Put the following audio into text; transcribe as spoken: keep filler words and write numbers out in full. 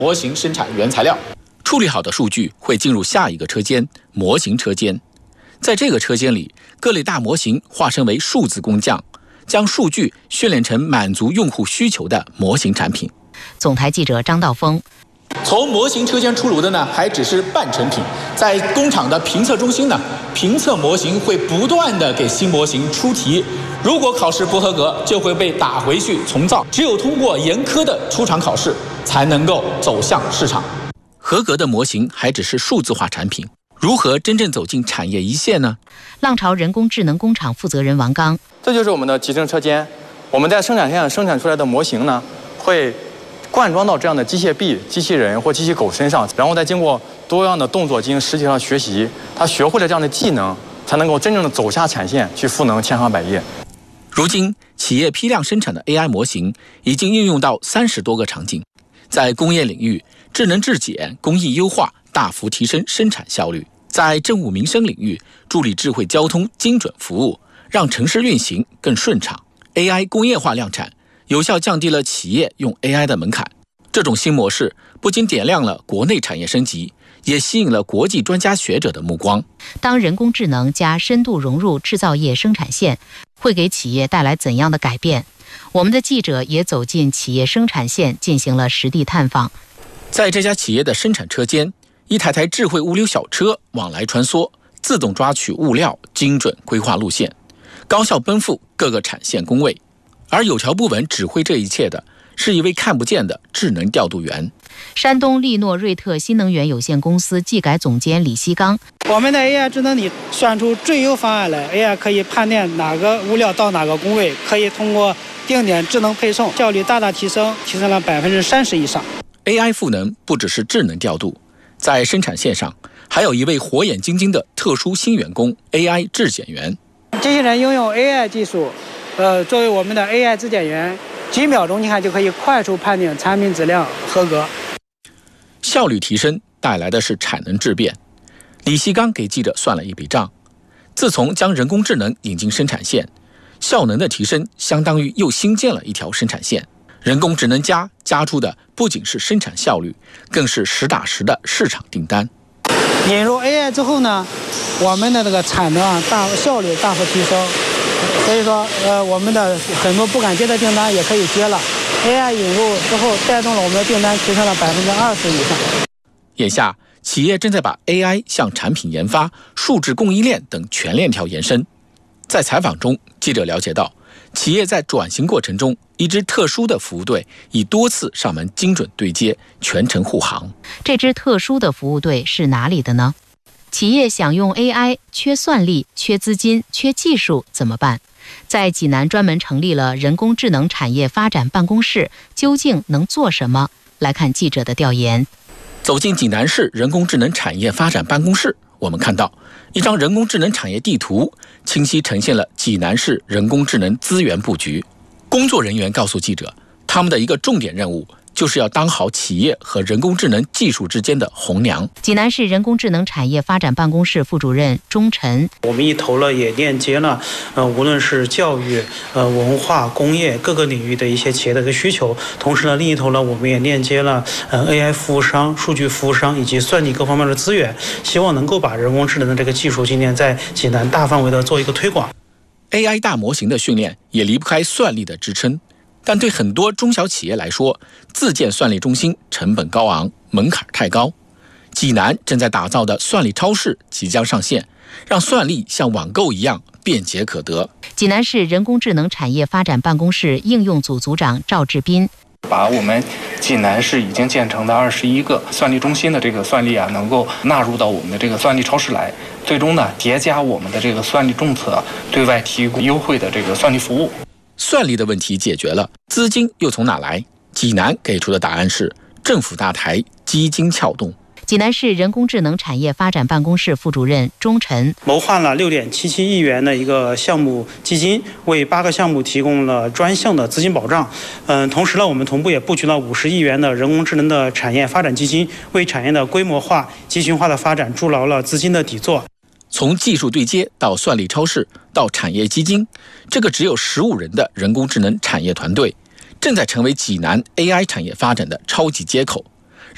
模型生产原材料。处理好的数据会进入下一个车间——模型车间。在这个车间里，各类大模型化身为数字工匠，将数据训练成满足用户需求的模型产品。 总台记者张道峰。 从模型车间出炉的呢，还只是半成品。在工厂的评测中心呢，评测模型会不断的给新模型出题，如果考试不合格，就会被打回去重造。只有通过严苛的出厂考试，才能够走向市场。合格的模型还只是数字化产品，如何真正走进产业一线呢？ 浪潮人工智能工厂负责人王刚， 这就是我们的集成车间。我们在生产线上生产出来的模型呢，会灌装到这样的机械臂、机器人或机器狗身上，然后再经过多样的动作进行实体上学习，他学会了这样的技能，才能够真正的走下产线，去赋能千行百业。 如今，企业批量生产的 A I 模型已经应用到三十多个场景，在工业领域，智能质检、工艺优化大幅提升生产效率；在政务民生领域，助力智慧交通精准服务，让城市运行更顺畅。A I 工业化量产，有效降低了企业用 A I 的门槛。这种新模式不仅点亮了国内产业升级，也吸引了国际专家学者的目光。 当人工智能加深度融入制造业生产线，会给企业带来怎样的改变？我们的记者也走进企业生产线进行了实地探访。 在这家企业的生产车间，一台台智慧物流小车往来穿梭，自动抓取物料，精准规划路线，高效奔赴各个产线工位。而有条不紊指挥这一切的是一位看不见的智能调度员。 山东利诺瑞特新能源有限公司技改总监李希刚， 我们的 A I 智能里算出最优方案来， A I 可以判断哪个物料到哪个工位，可以通过定点智能配送，效率大大提升，提升了百分之三十以上。 A I 赋能不只是智能调度，在生产线上还有一位火眼金睛的特殊新员工 A I 质检员。 机器人应用 A I 技术呃，作为我们的 A I 质检员，几秒钟你看就可以快速判定产品质量合格。 效率提升带来的是产能质变。李希刚给记者算了一笔账，自从将人工智能引进生产线，效能的提升相当于又新建了一条生产线。人工智能加加出的不仅是生产效率，更是实打实的市场订单。 引入 A I 之后呢，我们的这个产能啊大效率大幅提升，所以说呃我们的很多不敢接的订单也可以接了。A I 引入之后，带动了我们的订单提升了百分之二十以上。 眼下，企业正在把 A I 向产品研发、数字供应链等全链条延伸。在采访中，记者了解到，企业在转型过程中，一支特殊的服务队已多次上门精准对接，全程护航。 这支特殊的服务队是哪里的呢？企业想用 A I， 缺算力、缺资金、缺技术怎么办？在济南专门成立了人工智能产业发展办公室，究竟能做什么？来看记者的调研。 走进济南市人工智能产业发展办公室，我们看到一张人工智能产业地图，清晰呈现了济南市人工智能资源布局。工作人员告诉记者，他们的一个重点任务就是要当好企业和人工智能技术之间的红娘。 济南市人工智能产业发展办公室副主任钟晨， 我们一头了也链接了，呃，无论是教育、呃文化、工业各个领域的一些企业的一个需求，同时呢，另一头呢，我们也链接了呃 A I 服务商、数据服务商以及算力各方面的资源，希望能够把人工智能的这个技术今年在济南大范围的做一个推广。 A I 大模型的训练也离不开算力的支撑。但对很多中小企业来说，自建算力中心成本高昂，门槛太高。济南正在打造的算力超市即将上线，让算力像网购一样便捷可得。 济南市人工智能产业发展办公室应用组组长赵志斌， 把我们济南市已经建成的二十一个算力中心的这个算力啊，能够纳入到我们的这个算力超市来，最终呢，叠加我们的这个算力政策，对外提供优惠的这个算力服务。 算力的问题解决了，资金又从哪来？济南给出的答案是政府大台，基金撬动。 济南市人工智能产业发展办公室副主任钟晨， 谋划了六点七七亿元的一个项目基金，为八个项目提供了专项的资金保障。嗯，同时呢，我们同步也布局了五十亿元的人工智能的产业发展基金，为产业的规模化、集群化的发展筑牢了资金的底座。 从技术对接到算力超市到产业基金，这个只有十五人的人工智能产业团队，正在成为济南 A I 产业发展的超级接口。